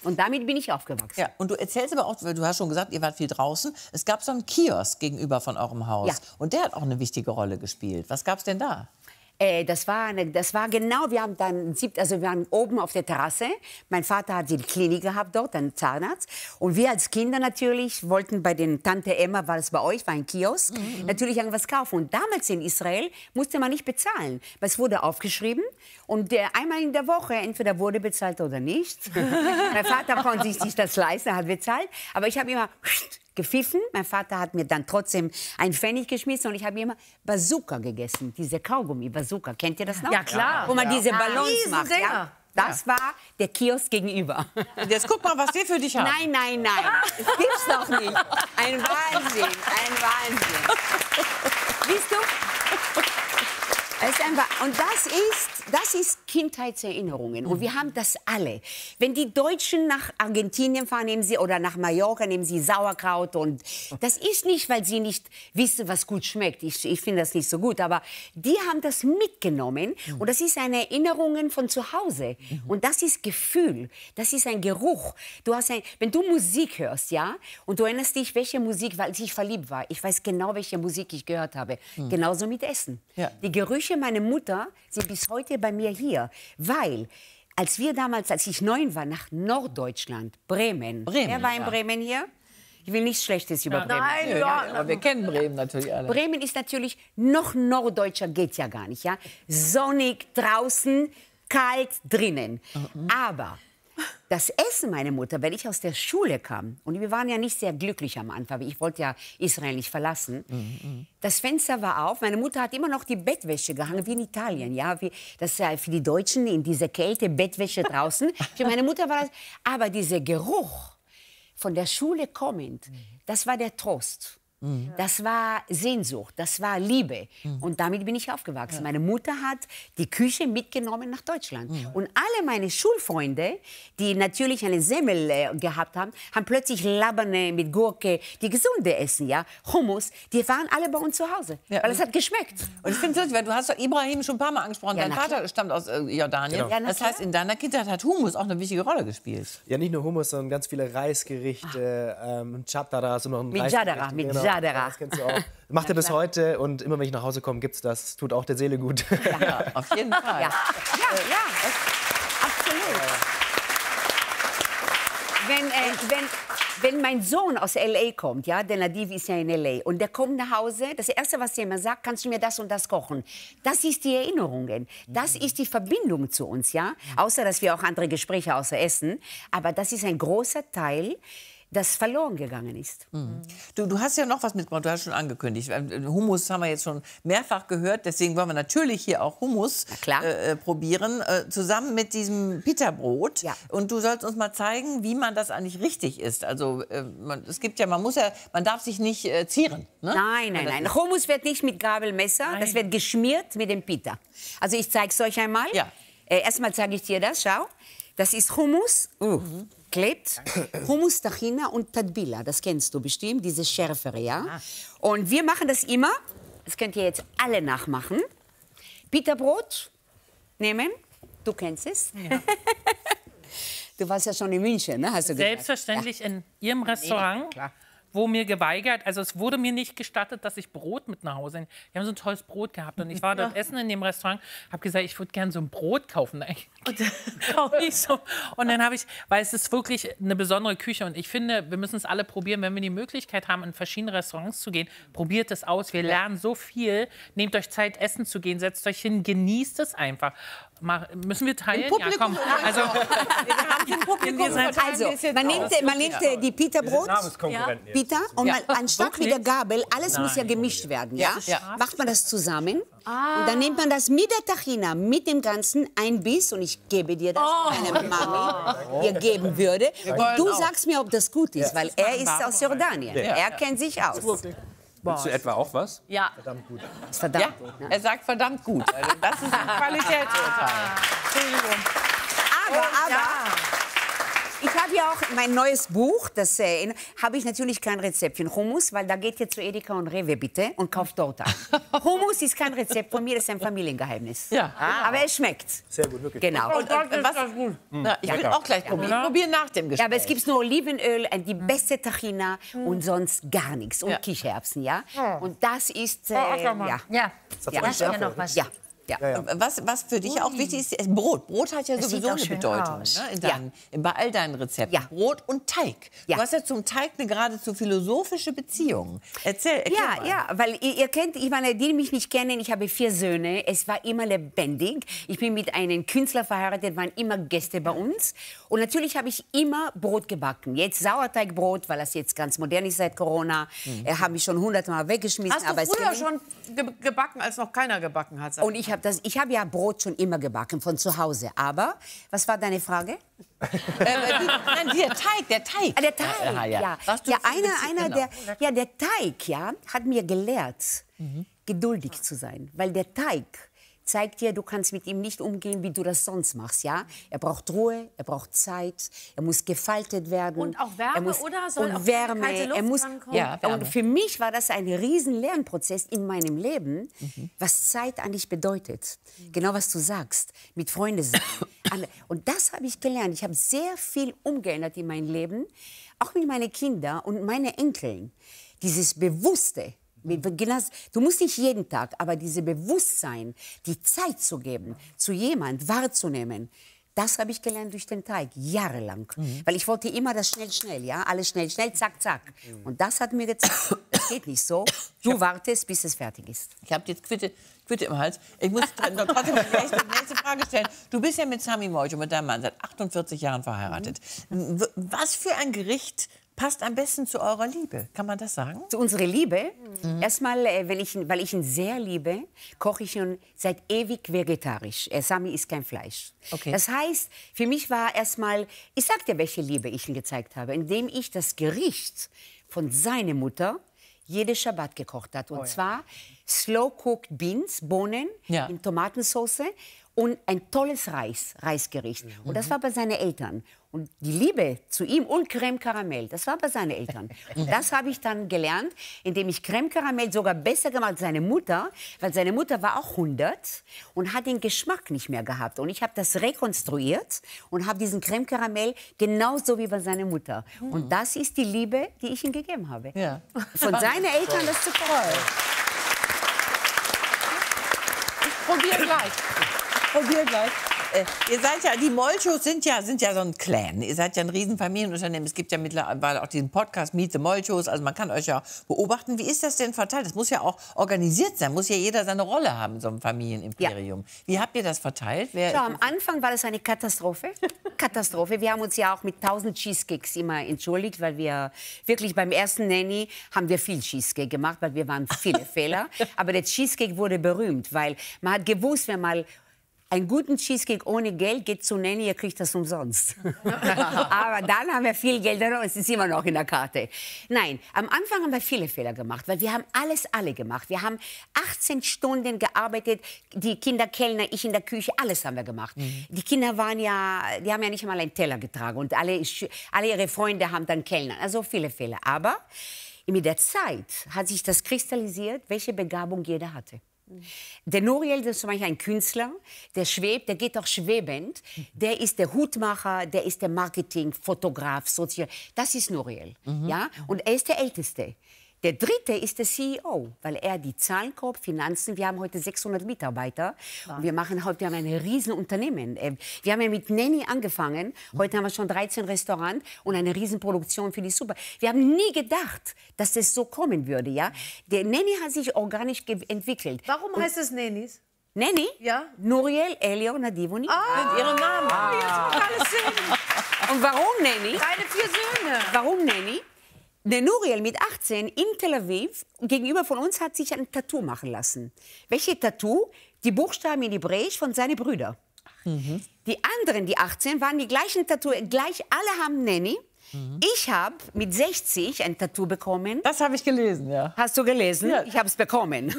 Und damit bin ich aufgewachsen. Ja, und du erzählst aber auch, du hast schon gesagt, ihr wart viel draußen. Es gab so einen Kiosk gegenüber von eurem Haus. Ja. Und der hat auch eine wichtige Rolle gespielt. Was gab's denn da? Das war genau, wir waren oben auf der Terrasse. Mein Vater hat die Klinik gehabt dort, einen Zahnarzt. Und wir als Kinder natürlich wollten bei den Tante Emma, war es bei euch, war ein Kiosk, natürlich irgendwas kaufen. Und damals in Israel musste man nicht bezahlen, weil es wurde aufgeschrieben. Und einmal in der Woche, entweder wurde bezahlt oder nicht. Mein Vater konnte sich das leisten, hat bezahlt. Aber ich habe immer gepfiffen. Mein Vater hat mir dann trotzdem einen Pfennig geschmissen und ich habe immer Bazooka gegessen, diese Kaugummi-Bazooka. Kennt ihr das noch? Ja, klar. Wo man diese Ballons macht. Riesendinger. Ja? Das war der Kiosk gegenüber. Und jetzt guck mal, was wir für dich haben. Nein, nein, nein. Das gibt's doch nicht. Ein Wahnsinn, ein Wahnsinn. Siehst du? Es ist einfach, und das ist Kindheitserinnerungen. Und wir haben das alle. Wenn die Deutschen nach Argentinien fahren, nehmen sie, oder nach Mallorca, nehmen sie Sauerkraut. Und das ist nicht, weil sie nicht wissen, was gut schmeckt. Ich finde das nicht so gut. Aber die haben das mitgenommen. Und das ist eine Erinnerung von zu Hause. Und das ist Gefühl. Das ist ein Geruch. Wenn du Musik hörst, ja, und du erinnerst dich, welche Musik, weil ich verliebt war. Ich weiß genau, welche Musik ich gehört habe. Genauso mit Essen. Ja. Die Gerüche meiner Mutter sind bis heute bei mir hier, weil als ich 9 war, nach Norddeutschland, Bremen. Wer war in Bremen hier? Ich will nichts Schlechtes über Bremen. Nein, aber wir kennen Bremen natürlich alle. Bremen ist natürlich noch norddeutscher, geht ja gar nicht, ja. Sonnig draußen, kalt drinnen. Aber das Essen meiner Mutter, wenn ich aus der Schule kam, und wir waren ja nicht sehr glücklich am Anfang, ich wollte ja Israel nicht verlassen, das Fenster war auf, meine Mutter hat immer noch die Bettwäsche gehangen, wie in Italien, ja, das ist ja für die Deutschen in dieser Kälte, Bettwäsche draußen, für meine Mutter war das, aber dieser Geruch von der Schule kommend, das war der Trost. Das war Sehnsucht, das war Liebe. Und damit bin ich aufgewachsen. Ja. Meine Mutter hat die Küche mitgenommen nach Deutschland. Und alle meine Schulfreunde, die natürlich eine Semmel gehabt haben, haben plötzlich Labane mit Gurke, die gesunde essen, ja, Hummus, die waren alle bei uns zu Hause, weil es hat geschmeckt. Und ich finde es, weil du hast doch Ibrahim schon ein paar Mal angesprochen, Ja, dein Vater stammt aus Jordanien. Genau. Ja, das heißt, in deiner Kindheit hat Hummus auch eine wichtige Rolle gespielt. Ja, nicht nur Hummus, sondern ganz viele Reisgerichte, Chatara, so noch ein Mit Jadara, mit Jadara. Das kennst du auch. Macht er bis heute und immer wenn ich nach Hause komme, gibt's das. Tut auch der Seele gut. Ja, auf jeden Fall. Ja, absolut. Wenn mein Sohn aus L.A. kommt, ja, der Nadiv ist ja in L.A. und der kommt nach Hause, das Erste, was er immer sagt, kannst du mir das und das kochen? Das ist die Erinnerungen, das ist die Verbindung zu uns, ja. Außer, dass wir auch andere Gespräche außer Essen, aber das ist ein großer Teil, das verloren gegangen ist. Du hast ja noch was mitgebracht, du hast schon angekündigt. Hummus haben wir jetzt schon mehrfach gehört, deswegen wollen wir natürlich hier auch Hummus probieren, zusammen mit diesem Pita-Brot. Ja. Und du sollst uns mal zeigen, wie man das eigentlich richtig isst. Also es gibt ja, man darf sich nicht zieren. Ne? Nein. Hummus wird nicht mit Gabel, Messer, das wird geschmiert mit dem Pita. Also ich zeige es euch einmal. Ja. Erstmal zeige ich dir das, schau. Das ist Hummus. Klebt, Hummus, Tahina und Tadbila, das kennst du bestimmt, diese Schärfere, ja? Und wir machen das immer, das könnt ihr jetzt alle nachmachen. Pita-Brot nehmen, du kennst es. Ja. Du warst ja schon in München, ne? Hast du Selbstverständlich in Ihrem Restaurant. Klar. Wo mir geweigert, also es wurde mir nicht gestattet, dass ich Brot mit nach Hause nehme. Die haben so ein tolles Brot gehabt und ich war dort essen in dem Restaurant, habe gesagt, ich würde gerne so ein Brot kaufen. Und dann habe ich, weil es ist wirklich eine besondere Küche und ich finde, wir müssen es alle probieren, wenn wir die Möglichkeit haben, in verschiedene Restaurants zu gehen, probiert es aus. Wir lernen so viel, nehmt euch Zeit, essen zu gehen, setzt euch hin, genießt es einfach. Müssen wir teilen? Ja, komm. Also, man nimmt die Pita-Brot, Pita, und anstatt mit der Gabel, alles muss ja gemischt werden, ja? Macht man das zusammen und dann nimmt man das mit der Tahina, mit dem Ganzen, ein Biss, und ich gebe dir das, meine Mami dir geben würde. Und du sagst mir, ob das gut ist, weil er ist aus Jordanien. Er kennt sich aus. Willst du etwa auch was? Ja. Verdammt gut. Verdammt gut, ne? Er sagt verdammt gut. Also das ist ein Qualitätsurteil. Aber ich habe habe ja auch mein neues Buch, das habe ich natürlich kein Rezept für Hummus, weil da geht ihr zu Edeka und Rewe bitte und kauft dort ein. Hummus ist kein Rezept von mir, das ist ein Familiengeheimnis. Ja. Aber es schmeckt. Sehr gut, wirklich. Genau. Und ich will auch gleich probieren. Ich probiere nach dem Gespräch. Ja, aber es gibt nur Olivenöl, die beste Tahina und sonst gar nichts. Und Kichererbsen, ja. Und das ist, ja. Ja, da ist ja noch was. Ja. Was für dich auch wichtig ist, Brot. Brot hat ja Das sowieso sieht auch eine schön Bedeutung aus. ne? Bei all deinen Rezepten. Ja. Brot und Teig. Ja. Du hast ja zum Teig eine geradezu philosophische Beziehung. Erklär mal. Ja, weil ihr kennt, ich meine, die mich nicht kennen, ich habe 4 Söhne, es war immer lebendig. Ich bin mit einem Künstler verheiratet, waren immer Gäste bei uns. Und natürlich habe ich immer Brot gebacken. Jetzt Sauerteigbrot, weil das jetzt ganz modern ist seit Corona. Habe ich schon 100-mal weggeschmissen. Hast du früher schon gebacken, als noch keiner gebacken hat? Und ich habe ja Brot schon immer gebacken, von zu Hause. Aber, was war deine Frage? Nein, der Teig. Der Teig, ja. Der Teig, ja, hat mir gelehrt, geduldig zu sein. Weil der Teig zeigt dir, du kannst mit ihm nicht umgehen, wie du das sonst machst, ja? Er braucht Ruhe, er braucht Zeit, er muss gefaltet werden. Und auch Wärme, oder? Soll auch Wärme, kalte Luft er muss, rankommen? ja, und für mich war das ein riesen Lernprozess in meinem Leben, was Zeit eigentlich bedeutet. Genau, was du sagst, mit Freunden sein. Und das habe ich gelernt. Ich habe sehr viel umgeändert in meinem Leben, auch mit meinen Kindern und meinen Enkeln. Dieses Bewusste. Du musst nicht jeden Tag, aber dieses Bewusstsein, die Zeit zu geben, zu jemand wahrzunehmen, das habe ich gelernt durch den Teig, jahrelang. Weil ich wollte immer das schnell, ja, alles schnell, zack, zack. Und das hat mir gezeigt, das geht nicht so. Du wartest, bis es fertig ist. Ich habe jetzt Quitte im Hals. Ich muss trotzdem die nächste Frage stellen. Du bist ja mit Sami Molcho, mit deinem Mann, seit 48 Jahren verheiratet. Was für ein Gericht passt am besten zu eurer Liebe? Kann man das sagen? Zu unserer Liebe? Erstmal, weil ich ihn sehr liebe, koche ich ihn seit ewig vegetarisch. Sami isst kein Fleisch. Okay. Das heißt, für mich war erstmal, ich sag dir, welche Liebe ich ihm gezeigt habe, indem ich das Gericht von seiner Mutter jede Schabbat gekocht hat. Und zwar slow-cooked Beans, Bohnen in Tomatensauce und ein tolles Reisgericht. Und das war bei seinen Eltern. Und die Liebe zu ihm und Crème Karamell, das war bei seinen Eltern. Und das habe ich dann gelernt, indem ich Crème Karamell sogar besser gemacht als seine Mutter, weil seine Mutter war auch 100 und hat den Geschmack nicht mehr gehabt. Und ich habe das rekonstruiert und habe diesen Crème Karamell genauso wie bei seiner Mutter. Und das ist die Liebe, die ich ihm gegeben habe. Ja. Von seinen Eltern das zu kochen. Probier gleich. Ihr seid ja, die Molchos sind ja so ein Clan. Ihr seid ja ein Riesenfamilienunternehmen. Es gibt ja mittlerweile auch diesen Podcast Meet the Molchos. Also man kann euch ja beobachten. Wie ist das denn verteilt? Das muss ja auch organisiert sein. Muss ja jeder seine Rolle haben in so einem Familienimperium. Ja. Wie habt ihr das verteilt? Am Anfang war das eine Katastrophe. Wir haben uns ja auch mit 1000 Cheesecakes immer entschuldigt, weil wir wirklich beim ersten Nanny haben wir viel Cheesecake gemacht, weil wir waren viele Fehler. Aber der Cheesecake wurde berühmt, weil man hat gewusst, wenn mal einen guten Cheesecake ohne Geld geht zu Nanny, ihr kriegt das umsonst. Aber dann haben wir viel Geld und es ist immer noch in der Karte. Nein, am Anfang haben wir viele Fehler gemacht, weil wir haben alle gemacht. Wir haben 18 Stunden gearbeitet, die Kinder Kellner, ich in der Küche, alles haben wir gemacht. Die Kinder die haben ja nicht einmal einen Teller getragen und alle ihre Freunde haben dann Kellner. Also viele Fehler. Aber mit der Zeit hat sich das kristallisiert, welche Begabung jeder hatte. Der Nuriel, das ist zum Beispiel ein Künstler, der schwebt, der geht auch schwebend. Der ist der Hutmacher, der ist der Marketing, Fotograf, das ist Nuriel. Ja? Und er ist der Älteste. Der dritte ist der CEO, weil er die Zahlen kauft, Finanzen. Wir haben heute 600 Mitarbeiter. Und wir haben ein Riesenunternehmen. Wir haben ja mit Nanny angefangen. Heute haben wir schon 13 Restaurants und eine Riesenproduktion für die Suppe. Wir haben nie gedacht, dass das so kommen würde. Ja? Der Nanny hat sich organisch entwickelt. Warum heißt es Nannys? Nanny? Ja. Nuriel, Elio, Nadiv und ich. Sind ihre Namen. Jetzt muss alles sehen. Und warum Nanny? Deine 4 Söhne. Warum Nanny? Der Nuriel mit 18 in Tel Aviv, gegenüber von uns, hat sich ein Tattoo machen lassen. Welche Tattoo? Die Buchstaben in Hebräisch von seinen Brüdern. Die anderen, die 18, waren die gleichen Tattoo. Gleich alle haben Nanny. Ich habe mit 60 ein Tattoo bekommen. Das habe ich gelesen, ja. Hast du gelesen? Ja. Ich habe es bekommen.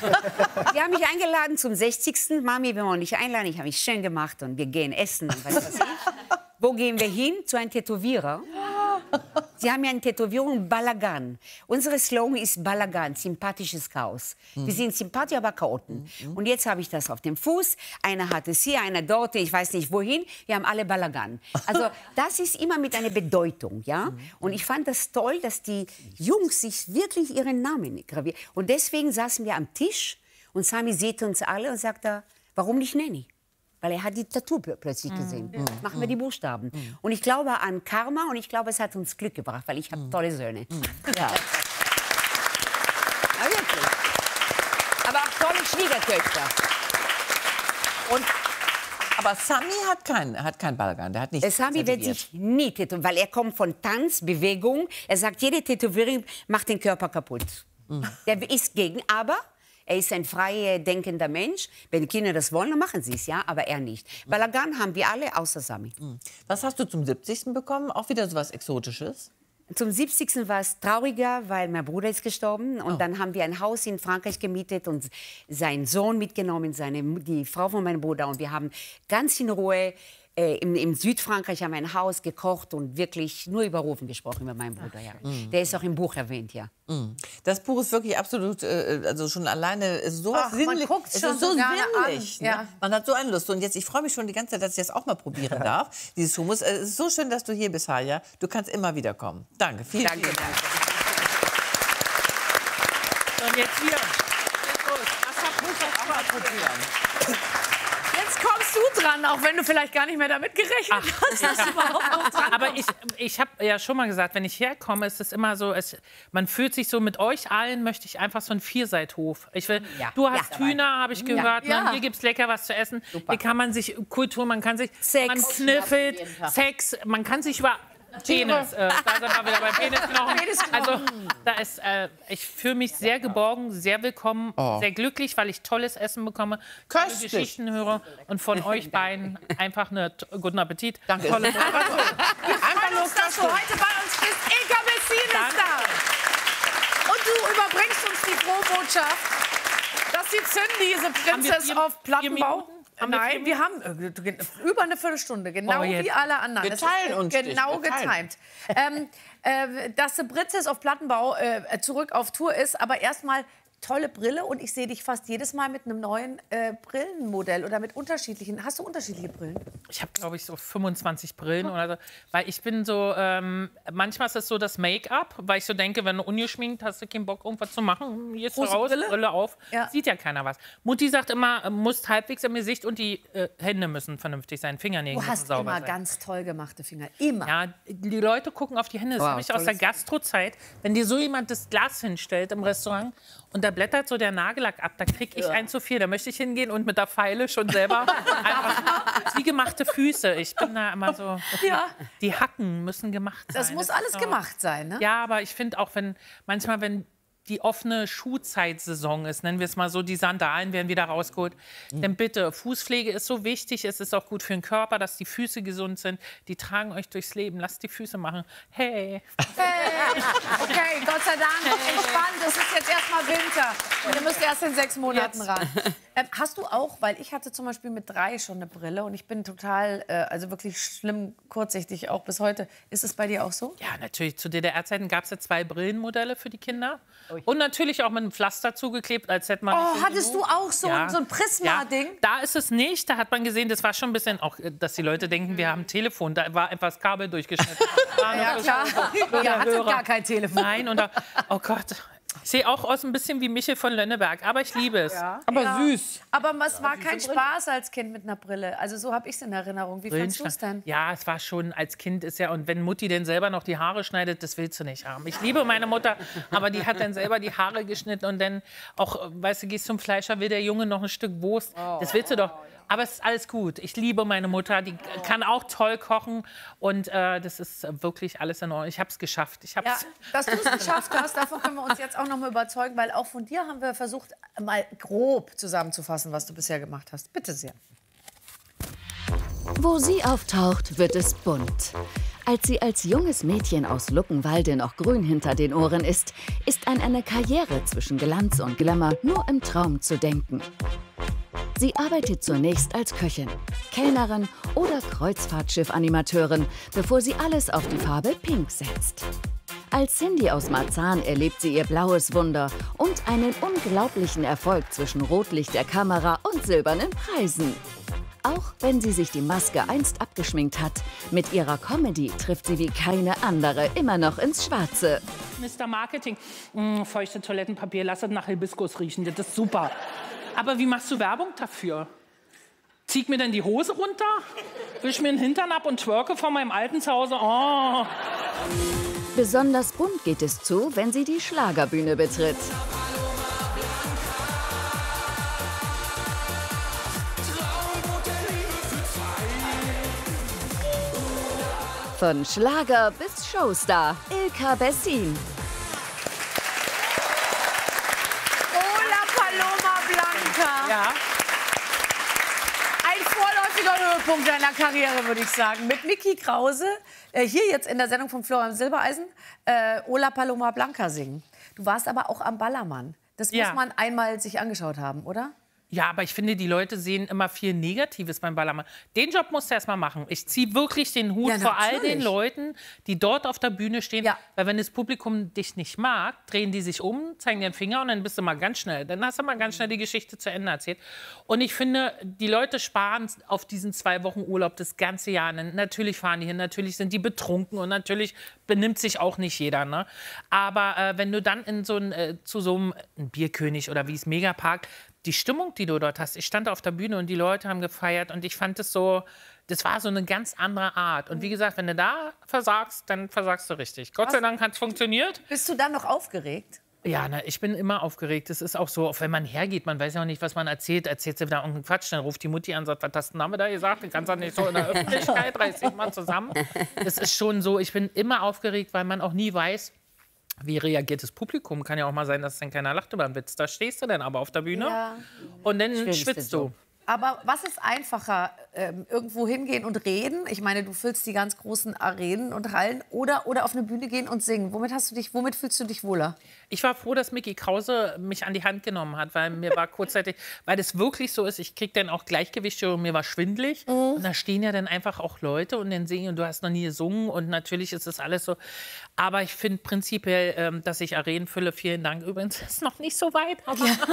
Ja. Die haben mich eingeladen zum 60. Mami, wir wollen dich einladen. Ich habe mich schön gemacht und wir gehen essen und weiß was ich. Wo gehen wir hin? Zu einem Tätowierer. Sie haben ja eine Tätowierung, Balagan. Unser Slogan ist Balagan, sympathisches Chaos. Wir sind sympathisch, aber Chaoten. Und jetzt habe ich das auf dem Fuß. Einer hat es hier, einer dort, ich weiß nicht wohin. Wir haben alle Balagan. Also das ist immer mit einer Bedeutung, ja. Und ich fand das toll, dass die Jungs sich wirklich ihren Namen gravieren. Und deswegen saßen wir am Tisch und Sami sieht uns alle und sagt, warum nicht Nanny? Weil er hat die Tattoo plötzlich gesehen. Machen wir die Buchstaben. Und ich glaube an Karma und ich glaube, es hat uns Glück gebracht, weil ich habe tolle Söhne. Ja. Ja, wirklich. Aber auch tolle Schwiegertöchter. Aber Sami hat kein Balagan, der hat nichts Sami wird sich nie tätowieren, weil er kommt von Tanz, Bewegung. Er sagt, jede Tätowierung macht den Körper kaputt. Der ist gegen, aber... Er ist ein frei denkender Mensch. Wenn die Kinder das wollen, dann machen sie es, ja, aber er nicht. Balagan haben wir alle, außer Sami. Was hast du zum 70. bekommen? Auch wieder so was Exotisches? Zum 70. war es trauriger, weil mein Bruder ist gestorben. Und dann haben wir ein Haus in Frankreich gemietet und seinen Sohn mitgenommen, die Frau von meinem Bruder. Und wir haben ganz in Ruhe im Südfrankreich haben wir ein Haus gekocht und wirklich nur über Rufen gesprochen, über meinen Bruder. Ja. Der ist auch im Buch erwähnt, ja. Das Buch ist wirklich absolut, also schon alleine so sinnlich. Man es schon ist so sinnlich. An. Ja. Ne? Man hat so eine Lust. Und jetzt, ich freue mich schon die ganze Zeit, dass ich das auch mal probieren darf, dieses Hummus. Es ist so schön, dass du hier bist, Haja. Du kannst immer wieder kommen. Danke, vielen Dank. Und jetzt hier. Jetzt kommst du dran, auch wenn du vielleicht gar nicht mehr damit gerechnet hast, dass du überhaupt noch dran Aber ich habe ja schon mal gesagt, wenn ich herkomme, ist es immer so, man fühlt sich so, mit euch allen möchte ich einfach so einen Vierseithof. Du hast Hühner, habe ich gehört, Ja. Hier gibt es lecker was zu essen. Hier kann man sich Kultur, man kann sich, Sex. man kniffelt, Sex, man kann sich über... Penis, da sind wir wieder bei Penisknochen. Also, da ist, ich fühle mich sehr geborgen, sehr willkommen, sehr glücklich, weil ich tolles Essen bekomme, tolle Geschichten höre und von euch beiden einfach guten Appetit. Danke. Tolle Wir freuen uns, dass du heute bei uns bist. Inka Bessin ist da. Und du überbringst uns die frohe Botschaft, dass die Zündi, diese Prinzess auf Plattenbau... Nein, wir haben über eine Viertelstunde, genau wie alle anderen. Wir teilen uns genau getimt. Dass die Prinzess auf Plattenbau zurück auf Tour ist, aber erstmal tolle Brille und ich sehe dich fast jedes Mal mit einem neuen Brillenmodell oder mit unterschiedlichen. Hast du unterschiedliche Brillen? Ich habe, glaube ich, so 25 Brillen oder so. Weil ich bin so, manchmal ist es so das Make-up, weil ich so denke, wenn du ungeschminkt hast, du keinen Bock, irgendwas zu machen. Gehst du raus, Brille auf, sieht ja keiner was. Mutti sagt immer, musst halbwegs im Gesicht und die Hände müssen vernünftig sein, Fingernägel müssen sauber sein. Du hast immer ganz toll gemachte Finger, immer. Ja, die Leute gucken auf die Hände. Das habe ich aus der Gastrozeit. Wenn dir so jemand das Glas hinstellt im Restaurant und da blättert so der Nagellack ab, da kriege ich einen zu viel. Da möchte ich hingehen und mit der Feile schon selber einfach wie gemachte Füße. Ich bin da immer so, die Hacken müssen gemacht sein. Das muss alles gemacht sein, ne? Ja, aber ich finde auch, wenn die offene Schuhzeitsaison ist, nennen wir es mal so, die Sandalen werden wieder rausgeholt. Denn bitte, Fußpflege ist so wichtig, es ist auch gut für den Körper, dass die Füße gesund sind. Die tragen euch durchs Leben. Lasst die Füße machen. Hey. Okay, Gott sei Dank. Entspannt, es ist jetzt erstmal Winter. Und ihr müsst erst in 6 Monaten ran. Hast du auch, weil ich hatte zum Beispiel mit 3 schon eine Brille und ich bin total, also wirklich schlimm kurzsichtig, auch bis heute. Ist es bei dir auch so? Ja, natürlich. Zu DDR-Zeiten gab es ja 2 Brillenmodelle für die Kinder. Und natürlich auch mit einem Pflaster zugeklebt, als hätte man... Oh, hattest du auch so ein Prisma-Ding? Ja, da ist es nicht. Da hat man gesehen, das war schon ein bisschen, auch, dass die Leute denken, wir haben ein Telefon. Da war einfach das Kabel durchgeschnitten. Ja, klar. Ihr hattet gar kein Telefon. Nein, und da, oh Gott... Ich sehe auch aus ein bisschen wie Michel von Lönneberg, aber ich liebe es. Ja. Aber süß. Aber es war kein Spaß als Kind mit einer Brille. Also so habe ich es in Erinnerung. Wie fandest du es denn? Ja, es war schon, als Kind ist ja, und wenn Mutti denn selber noch die Haare schneidet, das willst du nicht haben. Ich liebe meine Mutter, aber die hat dann selber die Haare geschnitten und dann auch, weißt du, gehst zum Fleischer, will der Junge noch ein Stück Wurst. Das willst du doch. Aber es ist alles gut. Ich liebe meine Mutter, die kann auch toll kochen und das ist wirklich alles in Ordnung. Ich habe es geschafft. Ja, dass du es geschafft hast, davon können wir uns jetzt auch noch mal überzeugen, weil auch von dir haben wir versucht, mal grob zusammenzufassen, was du bisher gemacht hast. Bitte sehr. Wo sie auftaucht, wird es bunt. Als sie als junges Mädchen aus Luckenwalde noch grün hinter den Ohren ist an eine Karriere zwischen Glanz und Glamour nur im Traum zu denken. Sie arbeitet zunächst als Köchin, Kellnerin oder Kreuzfahrtschiff-Animateurin, bevor sie alles auf die Farbe Pink setzt. Als Cindy aus Marzahn erlebt sie ihr blaues Wunder und einen unglaublichen Erfolg zwischen Rotlicht der Kamera und silbernen Preisen. Auch wenn sie sich die Maske einst abgeschminkt hat, mit ihrer Comedy trifft sie wie keine andere immer noch ins Schwarze. Mr. Marketing, feuchte Toilettenpapier, lass es nach Hibiskus riechen, das ist super. Aber wie machst du Werbung dafür? Zieh mir denn die Hose runter, wisch mir den Hintern ab und twerke vor meinem alten Zuhause? Oh. Besonders bunt geht es zu, wenn sie die Schlagerbühne betritt. Von Schlager bis Showstar, Ilka Bessin. Ola Paloma Blanca. Ja. Ein vorläufiger Höhepunkt deiner Karriere, würde ich sagen. Mit Niki Krause, hier jetzt in der Sendung von Florian Silbereisen, Ola Paloma Blanca singen. Du warst aber auch am Ballermann. Das muss man einmal sich angeschaut haben, oder? Ja, aber ich finde, die Leute sehen immer viel Negatives beim Ballermann. Den Job musst du erst mal machen. Ich ziehe wirklich den Hut vor all den Leuten, die dort auf der Bühne stehen. Ja. Weil wenn das Publikum dich nicht mag, drehen die sich um, zeigen dir den Finger und dann bist du mal ganz schnell. Dann hast du mal ganz schnell die Geschichte zu Ende erzählt. Und ich finde, die Leute sparen auf diesen 2 Wochen Urlaub das ganze Jahr. Natürlich fahren die hin, natürlich sind die betrunken und natürlich benimmt sich auch nicht jeder. Ne? Aber wenn du dann in zu so einem Bierkönig oder wie es Megapark, die Stimmung, die du dort hast. Ich stand auf der Bühne und die Leute haben gefeiert und ich fand es so, das war so eine ganz andere Art. Und wie gesagt, wenn du da versagst, dann versagst du richtig. Gott sei Dank hat es funktioniert. Bist du dann noch aufgeregt? Ja, ich bin immer aufgeregt. Das ist auch so, auch wenn man hergeht, man weiß ja auch nicht, was man erzählt. Erzählt sie wieder irgendeinen Quatsch, dann ruft die Mutti an und sagt, was hast du denn da gesagt? Du kannst doch nicht so in der Öffentlichkeit, reiß dich mal zusammen. Das ist schon so, ich bin immer aufgeregt, weil man auch nie weiß, wie reagiert das Publikum? Kann ja auch mal sein, dass dann keiner lacht über einen Witz. Da stehst du dann aber auf der Bühne und dann schwitzt du. Aber was ist einfacher? Irgendwo hingehen und reden? Ich meine, du füllst die ganz großen Arenen und Hallen. Oder auf eine Bühne gehen und singen. Womit fühlst du dich wohler? Ich war froh, dass Micky Krause mich an die Hand genommen hat, weil mir war kurzzeitig, weil das wirklich so ist, ich kriege dann auch Gleichgewichtsstörungen, mir war schwindelig. Und da stehen ja dann einfach auch Leute und dann singen und du hast noch nie gesungen und natürlich ist das alles so. Aber ich finde prinzipiell, dass ich Arenen fülle, vielen Dank übrigens, ist noch nicht so weit.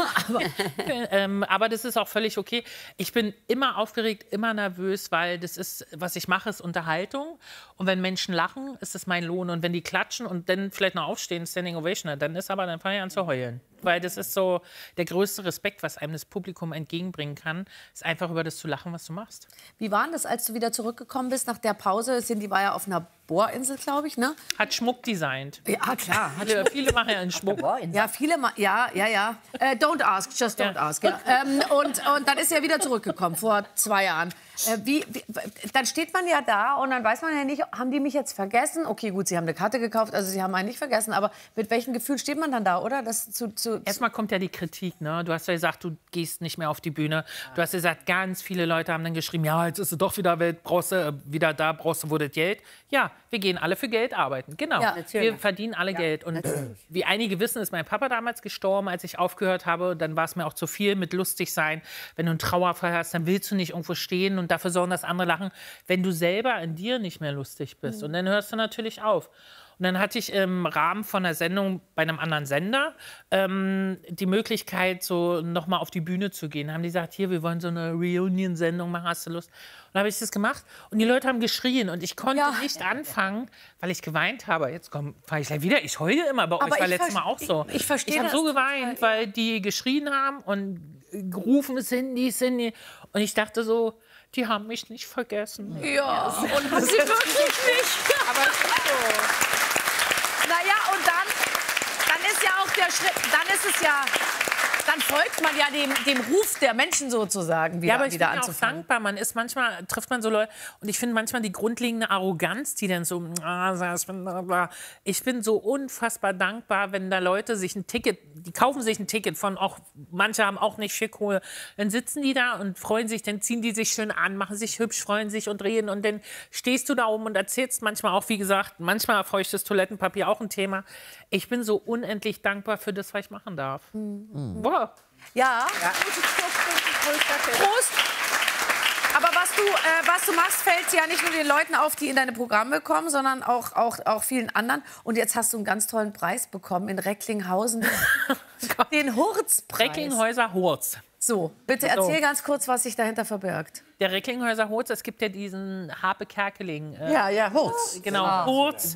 Aber das ist auch völlig okay. Ich bin immer aufgeregt, immer nervös, weil das ist, was ich mache, ist Unterhaltung. Und wenn Menschen lachen, ist das mein Lohn. Und wenn die klatschen und dann vielleicht noch aufstehen, Standing Ovation, dann fange ich an zu heulen. Weil das ist so der größte Respekt, was einem das Publikum entgegenbringen kann, ist einfach über das zu lachen, was du machst. Wie war das, als du wieder zurückgekommen bist nach der Pause? Cindy war ja auf einer Bohrinsel, glaube ich, ne? Hat Schmuck designt. Ja, klar. Viele machen ja einen Schmuck. Ja, viele ja. Don't ask, just don't ask. Ja. Und dann ist er wieder zurückgekommen, vor 2 Jahren. Dann steht man ja da und dann weiß man ja nicht, haben die mich jetzt vergessen? Okay, gut, sie haben eine Karte gekauft, also sie haben einen nicht vergessen. Aber mit welchem Gefühl steht man dann da, oder? Erstmal kommt ja die Kritik. Ne? Du hast ja gesagt, du gehst nicht mehr auf die Bühne. Du hast gesagt, ganz viele Leute haben dann geschrieben, ja, jetzt ist du doch wieder brauchst du wohl das Geld. Ja, wir gehen alle für Geld arbeiten. Genau, ja, wir verdienen alle Geld. Und wie einige wissen, ist mein Papa damals gestorben, als ich aufgehört habe. Dann war es mir auch zu viel mit lustig sein. Wenn du einen Trauerfall hast, dann willst du nicht irgendwo stehen und dafür sorgen, dass andere lachen, wenn du selber in dir nicht mehr lustig bist. Und dann hörst du natürlich auf. Und dann hatte ich im Rahmen von einer Sendung bei einem anderen Sender die Möglichkeit, so nochmal auf die Bühne zu gehen. Da haben die gesagt, hier, wir wollen so eine Reunion-Sendung machen, hast du Lust? Und dann habe ich das gemacht und die Leute haben geschrien und ich konnte nicht anfangen, weil ich geweint habe. Jetzt fahre ich gleich wieder. Ich heule immer, bei euch war letztes Mal auch so. Ich verstehe Ich habe so geweint, weil die geschrien haben und gerufen, Cindy, Cindy. Und ich dachte so, die haben mich nicht vergessen. Ja, und haben sie wirklich nicht. Aber es ist so. Naja, und dann ist ja auch der Schritt, dann folgt man ja dem Ruf der Menschen sozusagen wieder, ja, aber ich wieder bin anzufangen. Auch dankbar. Manchmal trifft man so Leute und ich finde manchmal die grundlegende Arroganz, die dann so, ich bin so unfassbar dankbar, wenn da Leute sich ein Ticket, die kaufen sich ein Ticket von auch, manche haben auch nicht viel Kohle, dann sitzen die da und freuen sich, dann ziehen die sich schön an, machen sich hübsch, freuen sich und reden und dann stehst du da oben und erzählst manchmal auch, wie gesagt, manchmal feuchtes Toilettenpapier auch ein Thema. Ich bin so unendlich dankbar für das, was ich machen darf. Wow. Ja. Prost. Aber was du machst, fällt ja nicht nur den Leuten auf, die in deine Programme kommen, sondern auch vielen anderen. Und jetzt hast du einen ganz tollen Preis bekommen in Recklinghausen, den Hurzpreis. Recklinghäuser Hurz. So, bitte erzähl ganz kurz, was sich dahinter verbirgt. Der Recklinghäuser Hurz, es gibt ja diesen Harpe Kerkeling. Ja, Hurz. Genau, Hurz.